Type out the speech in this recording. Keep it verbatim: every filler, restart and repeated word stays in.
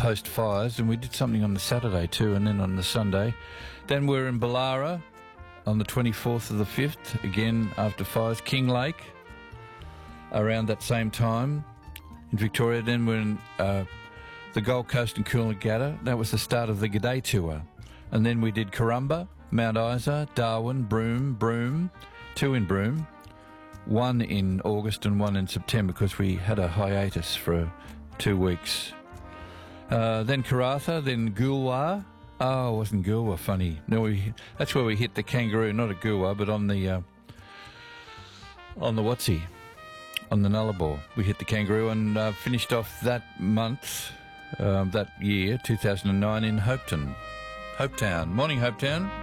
post fires, and we did something on the Saturday too, and then on the Sunday. Then we're in Ballara on the twenty-fourth of the fifth, again after fires. King Lake around that same time in Victoria. Then we're in uh, the Gold Coast and Coolangatta. That was the start of the G'day tour. And then we did Corumba, Mount Isa, Darwin, Broome, Broome, two in Broome, one in August and one in September because we had a hiatus for two weeks. Uh, then Karratha, then Goolwa. Oh, wasn't Goolwa funny? No, we, that's where we hit the Kangaroo, not a Goolwa, but on the uh, on the Watsy, on the Nullarbor. We hit the Kangaroo and uh, finished off that month, um, that year, two thousand nine, in Hopetown. Hopetown. Morning, Hopetown.